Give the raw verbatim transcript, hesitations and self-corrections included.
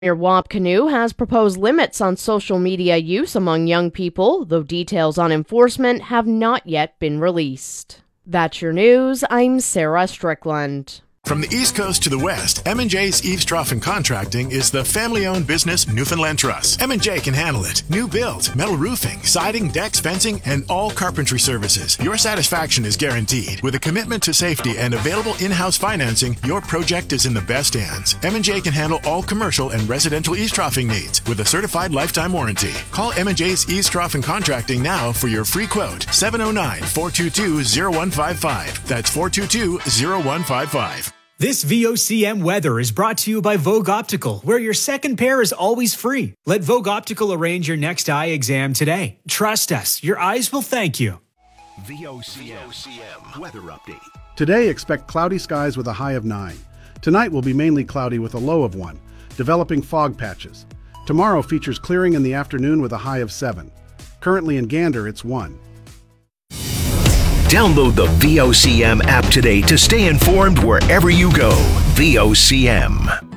Mayor Wap Kinew has proposed limits on social media use among young people, though details on enforcement have not yet been released. That's your news. I'm Sarah Strickland. From the East Coast to the West, M and J's Eaves Trough and Contracting is the family-owned business Newfoundland Trust. M and J can handle it. New build, metal roofing, siding, decks, fencing, and all carpentry services. Your satisfaction is guaranteed. With a commitment to safety and available in-house financing, your project is in the best hands. M and J can handle all commercial and residential eaves troughing needs with a certified lifetime warranty. Call M and J's Eaves Trough and Contracting now for your free quote. seven oh nine, four two two, oh one five five. That's four two two, oh one five five. This V O C M weather is brought to you by Vogue Optical, where your second pair is always free. Let Vogue Optical arrange your next eye exam today. Trust us, your eyes will thank you. V O C M weather update. Today, expect cloudy skies with a high of nine. Tonight will be mainly cloudy with a low of one, developing fog patches. Tomorrow features clearing in the afternoon with a high of seven. Currently in Gander, it's one. Download the V O C M app today to stay informed wherever you go. V O C M.